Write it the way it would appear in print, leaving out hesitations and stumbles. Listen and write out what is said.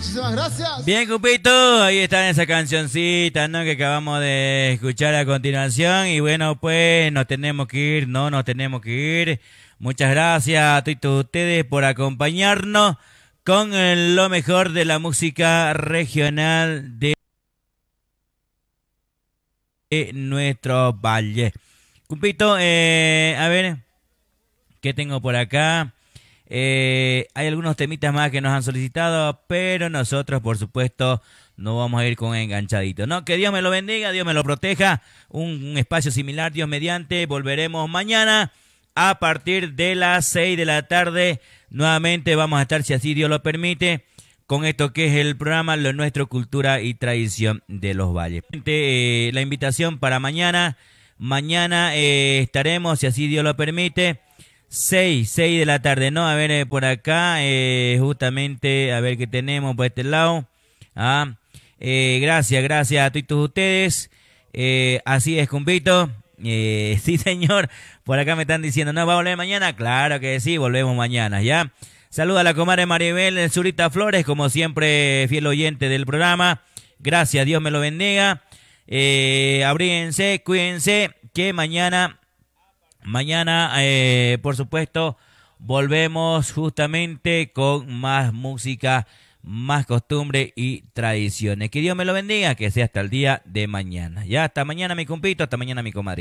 Muchísimas gracias. Bien, Cupito, ahí está esa cancioncita, ¿no? Que acabamos de escuchar a continuación. Y bueno, pues nos tenemos que ir, no nos tenemos que ir. Muchas gracias a todos ustedes por acompañarnos con lo mejor de la música regional de nuestro valle. Cupito, a ver, ¿qué tengo por acá? Hay algunos temitas más que nos han solicitado, pero nosotros, por supuesto, no vamos a ir con enganchadito, ¿no? Que Dios me lo bendiga, Dios me lo proteja. Un espacio similar, Dios mediante. Volveremos mañana a partir de las 6 de la tarde. Nuevamente vamos a estar, si así Dios lo permite, con esto que es el programa Lo Nuestro, Cultura y Tradición de los Valles. La invitación para mañana. Mañana estaremos, si así Dios lo permite, 6 de la tarde, ¿no? A ver, por acá, justamente, a ver qué tenemos por este lado. Gracias a todos ustedes. Así es, Cumpito. Sí, señor. Por acá me están diciendo, ¿no va a volver mañana? Claro que sí, volvemos mañana, ¿ya? Saluda a la comadre Maribel Zurita Flores, como siempre, fiel oyente del programa. Gracias, Dios me lo bendiga. Abríguense, cuídense, que mañana, por supuesto, volvemos justamente con más música, más costumbre y tradiciones. Que Dios me lo bendiga, que sea hasta el día de mañana. Ya, hasta mañana, mi compito, hasta mañana, mi comadre.